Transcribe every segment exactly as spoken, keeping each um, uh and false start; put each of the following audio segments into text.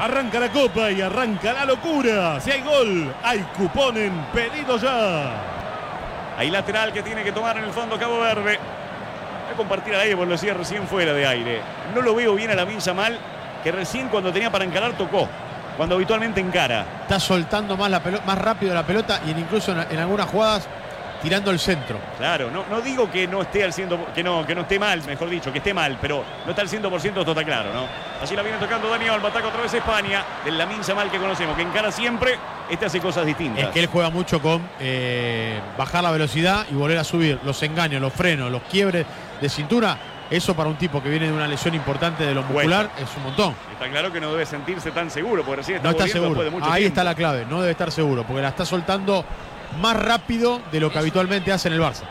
Arranca la copa y arranca la locura. Si hay gol, hay cupón en Pedido Ya. Hay lateral que tiene que tomar en el fondo Cabo Verde. Voy a compartir al aire porque lo decía recién fuera de aire. No lo veo bien a Lamine Yamal, que recién cuando tenía para encarar tocó. Cuando habitualmente encara. Está soltando más, la pelota, más rápido la pelota y en incluso en, en algunas jugadas tirando el centro. Claro, no, no digo que no esté al cien por ciento, que no, que no esté mal, mejor dicho, que esté mal, pero no está al cien por ciento, esto está claro, ¿no? Así la viene tocando Dani Olmo, ataca otra vez España, del Lamine Yamal que conocemos, que encara siempre, este hace cosas distintas. Es que él juega mucho con eh, bajar la velocidad y volver a subir, los engaños, los frenos, los quiebres de cintura. Eso para un tipo que viene de una lesión importante de lo muscular bueno, es un montón. Está claro que no debe sentirse tan seguro, porque recién está no está seguro. Después de mucho Ahí tiempo. está la clave, no debe estar seguro, porque la está soltando más rápido de lo que habitualmente hace en el Barça.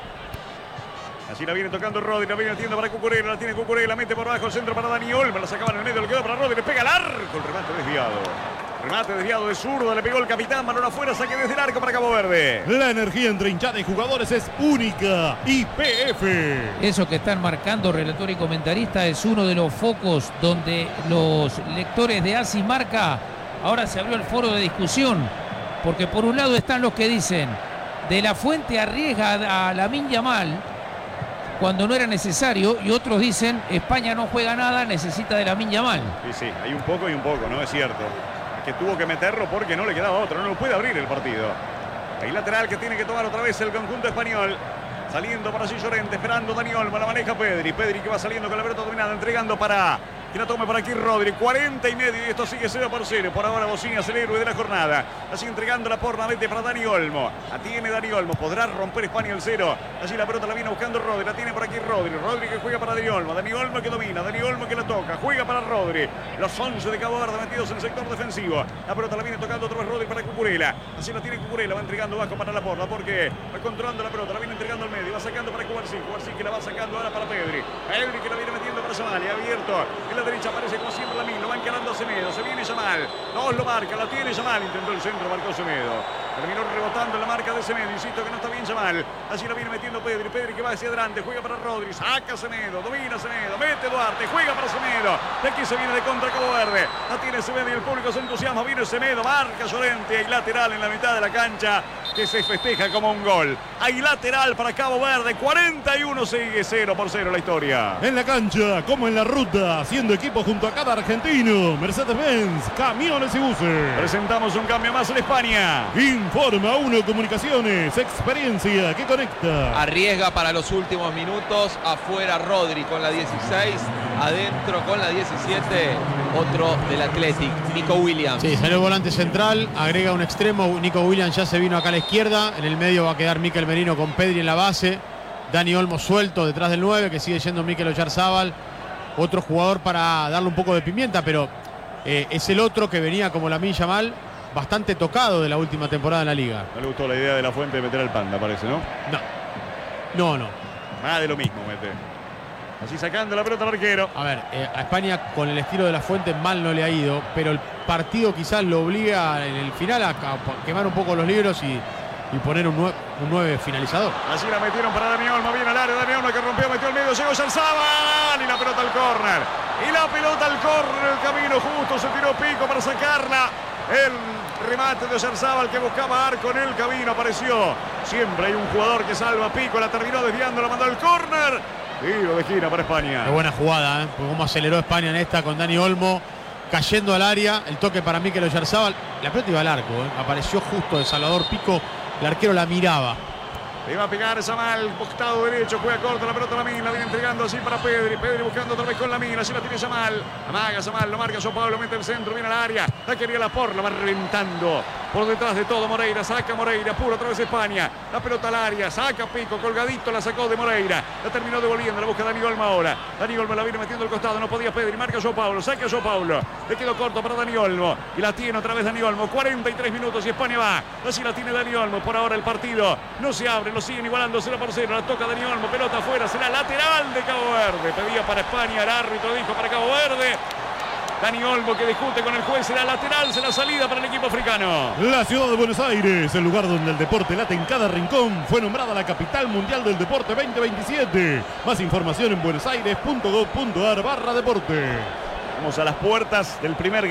Así la viene tocando Rodri, la viene haciendo para Cucurella, la tiene Cucurella, la mete por abajo, el centro para Dani Olmo, la sacaba en el medio, le quedó para Rodri, le pega al arco, el remate desviado. Remate desviado de zurdo, le pegó el capitán, balón afuera, saque desde el arco para Cabo Verde. La energía entre hinchada y jugadores es única. Y P F. Eso que están marcando relator y comentarista es uno de los focos donde los lectores de Así Marca, ahora se abrió el foro de discusión, porque por un lado están los que dicen De La Fuente arriesga a Lamine Yamal cuando no era necesario, y otros dicen España no juega nada, necesita de Lamine Yamal. Sí, sí, hay un poco y un poco, ¿no? Es cierto. Que tuvo que meterlo porque no le quedaba otro, no lo puede abrir el partido. Hay lateral que tiene que tomar otra vez el conjunto español. Saliendo para Llorente, esperando Dani Olmo, la maneja Pedri. Pedri que va saliendo con la pelota dominada, entregando para que la tome para aquí Rodri. cuarenta y medio y esto sigue cero por cero. Por ahora Bocina es el héroe de la jornada. Así entregándola por Navete para Dani Olmo. La tiene Dani Olmo. Podrá romper España el cero. Allí la pelota la viene buscando Rodri. La tiene por aquí Rodri. Rodri que juega para Dani Olmo. Dani Olmo que domina. Dani Olmo que la toca. Juega para Rodri. Los once de Cabo Verde metidos en el sector defensivo. La pelota la viene tocando otra vez Rodri para Cucurella. Así la tiene Cucurella. Va entregando bajo para la porta porque va controlando la pelota. La viene entregando al medio. Va sacando para Cubarsí. Cubarsí que la va sacando ahora para Pedri. Pedri que la viene metiendo para Yamal. Abierto. En la derecha aparece como siempre Lamine. Lo va encarando Semedo. Se viene Yamal. Dos lo marca. La tiene Yamal. Intentó el centro. Marcó Semedo. Terminó rebotando en la marca de Semedo. Insisto que no está bien Yamal. Así la viene metiendo Pedri. Pedri que va hacia adelante. Juega para Rodri. Saca Semedo. Domina Semedo. Mete Duarte. Juega para Semedo. De aquí se viene de contra Cabo Verde. La tiene Semedo y el público se entusiasma. Viene Semedo. Marca Llorente. Hay lateral en la mitad de la cancha que se festeja como un gol. Hay lateral para Cabo Verde. cuarenta y uno sigue cero por cero la historia. En la cancha como en la ruta, haciendo equipo junto a cada argentino. Mercedes-Benz, camiones y buses. Presentamos un cambio más en España. Informa Uno Comunicaciones, experiencia que conecta. Arriesga para los últimos minutos. Afuera Rodri con la dieciséis. Adentro con la diecisiete. Otro del Athletic, Nico Williams. Sí, salió el volante central. Agrega un extremo. Nico Williams ya se vino acá a la izquierda. En el medio va a quedar Mikel Merino con Pedri en la base. Dani Olmo suelto detrás del nueve, que sigue yendo Mikel Oyarzábal. Otro jugador para darle un poco de pimienta, pero eh, es el otro que venía como Lamine Yamal, bastante tocado de la última temporada en la liga. No le gustó la idea de La Fuente de meter al Panda, parece, ¿no? No, no, no. Nada de lo mismo mete. Así sacando la pelota al arquero. A ver, eh, a España con el estilo de La Fuente mal no le ha ido, pero el partido quizás lo obliga en el final a, a quemar un poco los libros y, y poner un nueve, un nueve finalizador. Así la metieron para Dani Olmo, viene al área, Dani Olmo que rompió, metió al medio, llegó Oyarzábal y la pelota al córner. Y la pelota al córner, el camino justo, se tiró Pico para sacarla. El remate de Oyarzábal que buscaba arco en el camino, apareció. Siempre hay un jugador que salva a Pico, la terminó desviando, la mandó al córner. Tiro de esquina para España. Qué buena jugada, ¿eh? Cómo aceleró España en esta con Dani Olmo cayendo al área. El toque para Mikel Oyarzábal. La pelota iba al arco, ¿eh? Apareció justo de Salvador Pico. El arquero la miraba. Le va a pegar Yamal, costado derecho, juega corta la pelota Lamine, la viene entregando así para Pedri, Pedri buscando otra vez con Lamine, así la tiene Yamal, amaga Yamal, lo marca João Paulo, mete el centro, viene al área, la quería la por, la va reventando, por detrás de todo Moreira, saca Moreira, puro otra vez España, la pelota al área, saca Pico, colgadito, la sacó de Moreira, la terminó devolviendo, la busca Dani Olmo ahora, Dani Olmo la viene metiendo al costado, no podía Pedri, marca João Paulo, saca João Paulo, le quedó corto para Dani Olmo, y la tiene otra vez Dani Olmo, cuarenta y tres minutos y España va, así la tiene Dani Olmo, por ahora el partido no se abre, lo siguen igualando cero por cero, la toca Dani Olmo, pelota afuera, será lateral de Cabo Verde, pedía para España, el árbitro dijo para Cabo Verde. Dani Olmo que discute con el juez, será lateral, será salida para el equipo africano. La ciudad de Buenos Aires, el lugar donde el deporte late en cada rincón, fue nombrada la capital mundial del deporte veinte veintisiete. Más información en buenosaires punto gov punto ar barra deporte. Vamos a las puertas del primer